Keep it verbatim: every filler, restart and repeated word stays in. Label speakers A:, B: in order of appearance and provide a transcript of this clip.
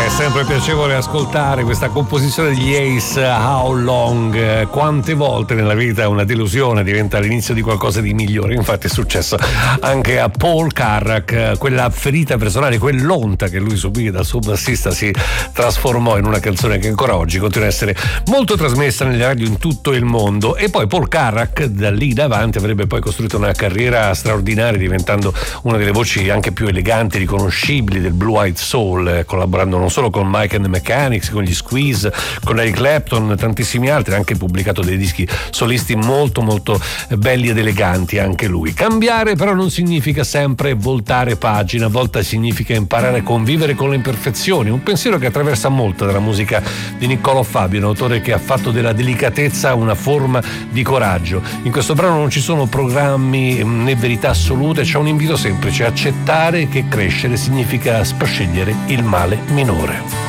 A: È sempre piacevole ascoltare questa composizione degli Ace, How Long. Quante volte nella vita una delusione diventa l'inizio di qualcosa di migliore. Infatti è successo anche a Paul Carrack. Quella ferita personale, quell'onta che lui subì dal suo bassista si trasformò in una canzone che ancora oggi continua a essere molto trasmessa nelle radio in tutto il mondo. E poi Paul Carrack da lì davanti avrebbe poi costruito una carriera straordinaria, diventando una delle voci anche più eleganti e riconoscibili del Blue Eyed Soul, collaborando non solo con Mike and the Mechanics, con gli Squeeze, con Eric Clapton, tantissimi altri. Ha anche pubblicato dei dischi solisti molto molto belli ed eleganti anche lui. Cambiare però non significa sempre voltare pagina, a volte significa imparare a convivere con le imperfezioni, un pensiero che attraversa molto della musica di Niccolò Fabio, un autore che ha fatto della delicatezza una forma di coraggio. In questo brano non ci sono programmi né verità assolute, c'è un invito semplice: accettare che crescere significa scegliere il male minore.